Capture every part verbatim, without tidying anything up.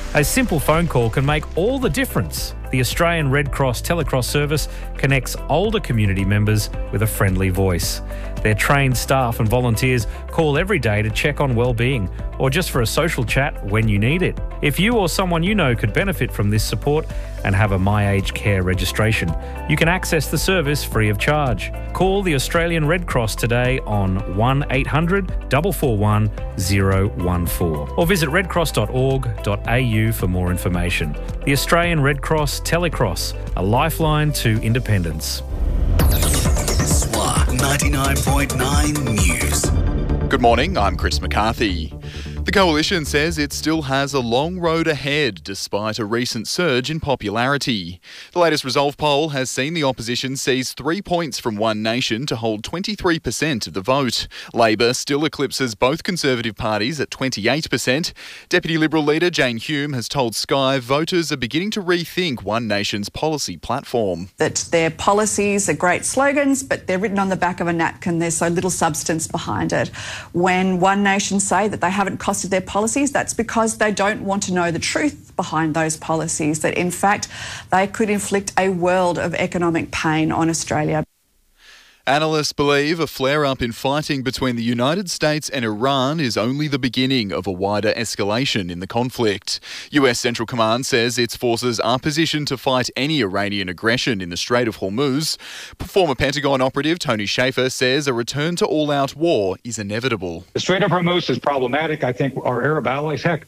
A simple phone call can make all the difference. The Australian Red Cross Telecross service connects older community members with a friendly voice. Their trained staff and volunteers call every day to check on well-being or just for a social chat when you need it. If you or someone you know could benefit from this support and have a My Aged Care registration, you can access the service free of charge. Call the Australian Red Cross today on one eight hundred, four four one, zero one four or visit redcross dot org dot a u for more information. The Australian Red Cross Telecross, a lifeline to independence. S W A ninety-nine point nine News. Good morning, I'm Chris McCarthy. The Coalition says it still has a long road ahead despite a recent surge in popularity. The latest Resolve poll has seen the opposition seize three points from One Nation to hold twenty-three percent of the vote. Labor still eclipses both Conservative parties at twenty-eight percent. Deputy Liberal leader Jane Hume has told Sky voters are beginning to rethink One Nation's policy platform. That their policies are great slogans, but they're written on the back of a napkin. There's so little substance behind it. When One Nation say that they haven't cost their policies, that's because they don't want to know the truth behind those policies, that in fact they could inflict a world of economic pain on Australia. Analysts believe a flare-up in fighting between the United States and Iran is only the beginning of a wider escalation in the conflict. U S Central Command says its forces are positioned to fight any Iranian aggression in the Strait of Hormuz. Former Pentagon operative Tony Shaffer says a return to all-out war is inevitable. The Strait of Hormuz is problematic. I think our Arab allies, heck,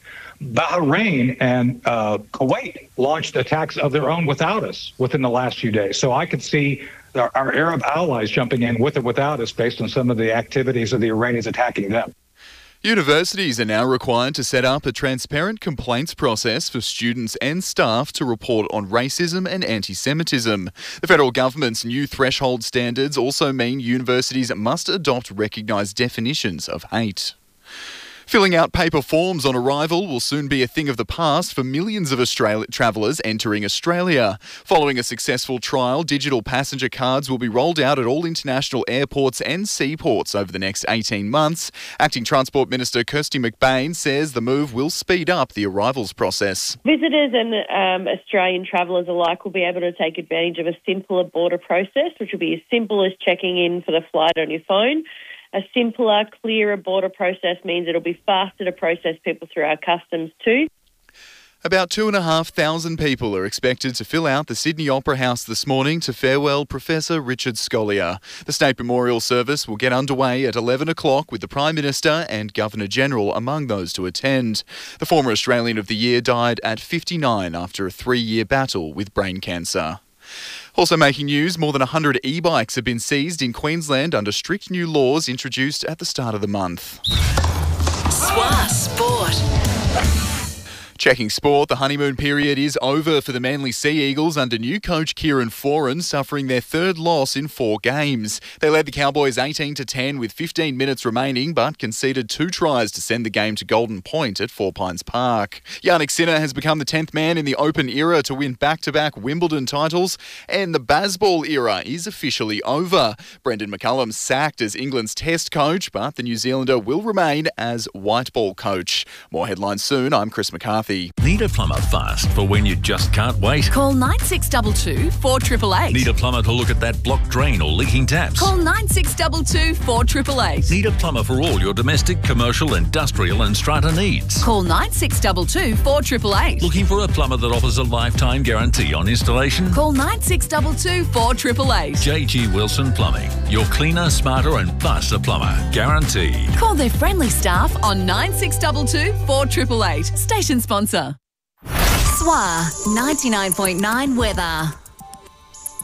Bahrain and uh, Kuwait launched attacks of their own without us within the last few days. So I could see Our, our Arab allies jumping in with or without us based on some of the activities of the Iranians attacking them. Universities are now required to set up a transparent complaints process for students and staff to report on racism and anti-Semitism. The federal government's new threshold standards also mean universities must adopt recognised definitions of hate. Filling out paper forms on arrival will soon be a thing of the past for millions of Australia travellers entering Australia. Following a successful trial, digital passenger cards will be rolled out at all international airports and seaports over the next eighteen months. Acting Transport Minister Kirsty McBain says the move will speed up the arrivals process. Visitors and um, Australian travellers alike will be able to take advantage of a simpler border process, which will be as simple as checking in for the flight on your phone. A simpler, clearer border process means it'll be faster to process people through our customs too. About two and a half thousand people are expected to fill out the Sydney Opera House this morning to farewell Professor Richard Scolyer. The State Memorial Service will get underway at eleven o'clock with the Prime Minister and Governor-General among those to attend. The former Australian of the Year died at fifty-nine after a three-year battle with brain cancer. Also making news, more than one hundred e-bikes have been seized in Queensland under strict new laws introduced at the start of the month. S W A Sport. Checking sport, the honeymoon period is over for the Manly Sea Eagles under new coach Kieran Foran, suffering their third loss in four games. They led the Cowboys eighteen to ten with fifteen minutes remaining, but conceded two tries to send the game to Golden Point at Four Pines Park. Yannick Sinner has become the tenth man in the Open era to win back-to-back Wimbledon titles, and the Bazball era is officially over. Brendan McCullum sacked as England's Test coach, but the New Zealander will remain as white ball coach. More headlines soon. I'm Chris McCarthy. Need a plumber fast for when you just can't wait? Call nine six two two, four eight eight eight. Need a plumber to look at that blocked drain or leaking taps? Call nine six two two, four eight eight eight. Need a plumber for all your domestic, commercial, industrial and strata needs? Call nine six two two, four eight eight eight. Looking for a plumber that offers a lifetime guarantee on installation? Call nine six two two, four eight eight eight. J G Wilson Plumbing. Your cleaner, smarter and faster plumber. Guaranteed. Call their friendly staff on nine six two two, four eight eight eight. Station sponsor. S W A ninety-nine point nine weather.